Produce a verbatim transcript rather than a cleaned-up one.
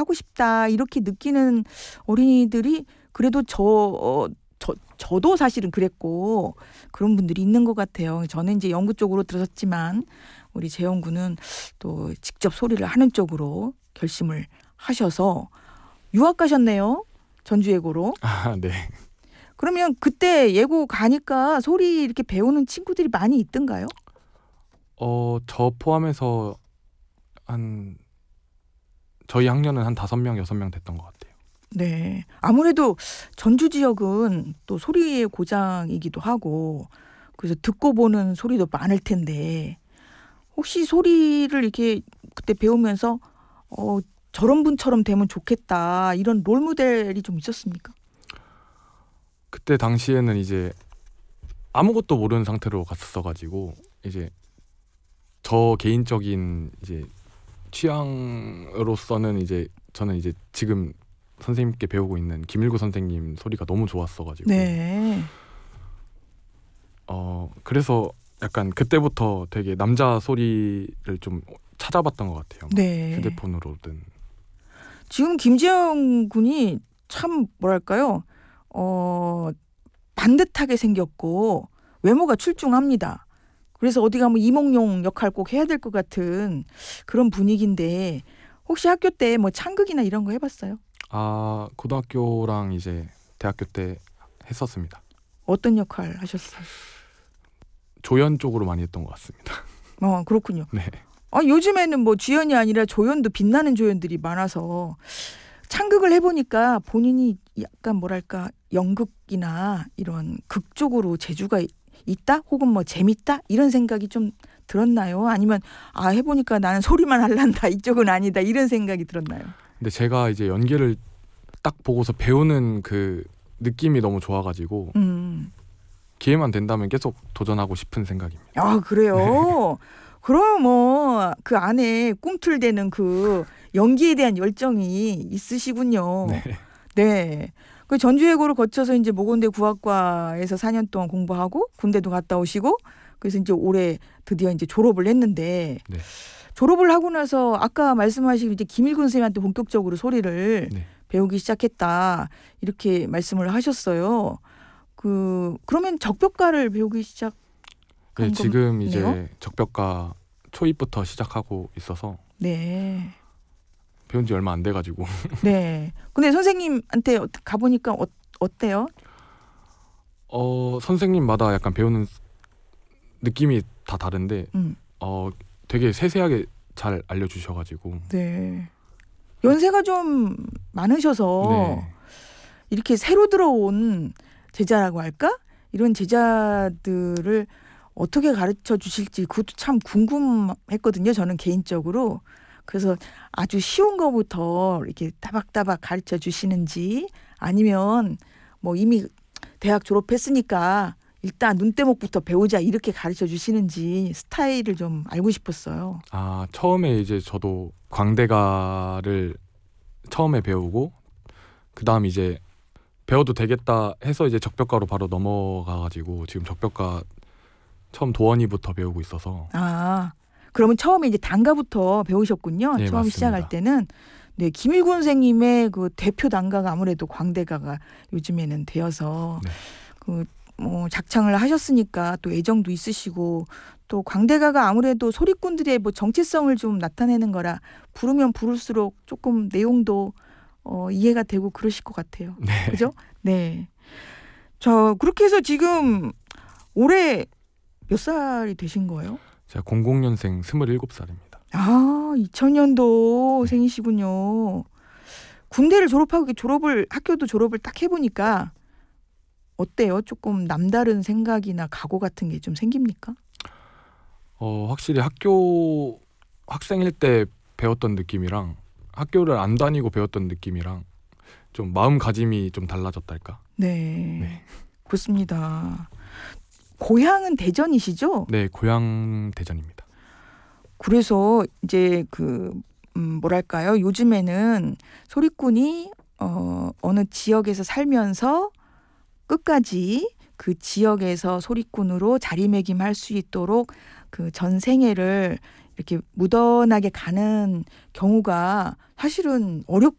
하고 싶다 이렇게 느끼는 어린이들이 그래도 저, 어, 저 저도 사실은 그랬고 그런 분들이 있는 것 같아요. 저는 이제 연구 쪽으로 들었지만 우리 재영 군은 또 직접 소리를 하는 쪽으로 결심을 하셔서 유학 가셨네요. 전주예고로. 아, 네. 그러면 그때 예고 가니까 소리 이렇게 배우는 친구들이 많이 있던가요? 어, 저 포함해서 한 저희 학년은 한 다섯 명, 여섯 명 됐던 것 같아요. 네. 아무래도 전주 지역은 또 소리의 고장이기도 하고 그래서 듣고 보는 소리도 많을 텐데 혹시 소리를 이렇게 그때 배우면서 어, 저런 분처럼 되면 좋겠다 이런 롤 모델이 좀 있었습니까? 그때 당시에는 이제 아무것도 모르는 상태로 갔었어가지고 이제 저 개인적인 이제 취향으로서는 이제 저는 이제 지금 선생님께 배우고 있는 김일구 선생님 소리가 너무 좋았어가지고 네. 어 그래서 약간 그때부터 되게 남자 소리를 좀 찾아봤던 것 같아요. 네. 휴대폰으로든. 지금 김재영 군이 참 뭐랄까요? 어, 반듯하게 생겼고 외모가 출중합니다. 그래서 어디 가면 이몽룡 역할 꼭 해야 될 것 같은 그런 분위기인데 혹시 학교 때 뭐 창극이나 이런 거 해봤어요? 아, 고등학교랑 이제 대학교 때 했었습니다. 어떤 역할 하셨어요? 조연 쪽으로 많이 했던 것 같습니다. 어, 그렇군요. 네. 아, 요즘에는 뭐 주연이 아니라 조연도 빛나는 조연들이 많아서 창극을 해보니까 본인이 약간 뭐랄까 연극이나 이런 극 쪽으로 재주가 있다? 혹은 뭐 재밌다? 이런 생각이 좀 들었나요? 아니면 아 해보니까 나는 소리만 할란다 이쪽은 아니다 이런 생각이 들었나요? 근데 제가 이제 연기를 딱 보고서 배우는 그 느낌이 너무 좋아가지고 음. 기회만 된다면 계속 도전하고 싶은 생각입니다. 아 그래요? 네. 그럼 뭐 그 안에 꿈틀대는 그 연기에 대한 열정이 있으시군요. 네. 네. 그 전주예고를 거쳐서 이제 모건대 국악과에서 사 년 동안 공부하고 군대도 갔다 오시고 그래서 이제 올해 드디어 이제 졸업을 했는데 네. 졸업을 하고 나서 아까 말씀하신 이제 김일군 선생님한테 본격적으로 소리를 네. 배우기 시작했다 이렇게 말씀을 하셨어요. 그 그러면 적벽가를 배우기 시작. 네, 지금 이제 거네요? 적벽가 초입부터 시작하고 있어서 네. 배운 지 얼마 안 돼가지고 네. 근데 선생님한테 가보니까 어, 어때요? 어 선생님마다 약간 배우는 느낌이 다 다른데 음. 어 되게 세세하게 잘 알려주셔가지고 네. 연세가 좀 많으셔서 네. 이렇게 새로 들어온 제자라고 할까? 이런 제자들을 어떻게 가르쳐 주실지 그것도 참 궁금했거든요. 저는 개인적으로. 그래서 아주 쉬운 거부터 이렇게 따박따박 가르쳐 주시는지 아니면 뭐 이미 대학 졸업했으니까 일단 눈대목부터 배우자 이렇게 가르쳐 주시는지 스타일을 좀 알고 싶었어요. 아, 처음에 이제 저도 광대가를 처음에 배우고 그 다음 이제 배워도 되겠다 해서 이제 적벽가로 바로 넘어가가지고 지금 적벽가 처음 도원이부터 배우고 있어서. 아, 그러면 처음에 이제 단가부터 배우셨군요. 네, 처음 맞습니다. 시작할 때는. 네, 김일군 선생님의 그 대표 단가가 아무래도 광대가가 요즘에는 되어서 네. 그 뭐 작창을 하셨으니까 또 애정도 있으시고 또 광대가가 아무래도 소리꾼들의 뭐 정체성을 좀 나타내는 거라 부르면 부를수록 조금 내용도 어, 이해가 되고 그러실 것 같아요. 네. 그죠? 네. 저 그렇게 해서 지금 올해 몇 살이 되신 거예요? 제가 공공년생 스물일곱 살입니다. 아, 이천 년도 생이시군요. 군대를 졸업하고 이렇게 졸업을 학교도 졸업을 딱 해보니까 어때요? 조금 남다른 생각이나 각오 같은 게 좀 생깁니까? 어 확실히 학교 학생일 때 배웠던 느낌이랑 학교를 안 다니고 배웠던 느낌이랑 좀 마음가짐이 좀 달라졌달까? 네, 네. 그렇습니다. 고향은 대전이시죠? 네, 고향 대전입니다. 그래서 이제 그 음, 뭐랄까요? 요즘에는 소리꾼이 어, 어느 지역에서 살면서 끝까지 그 지역에서 소리꾼으로 자리매김할 수 있도록 그 전생애를 이렇게 묻어나게 가는 경우가 사실은 어렵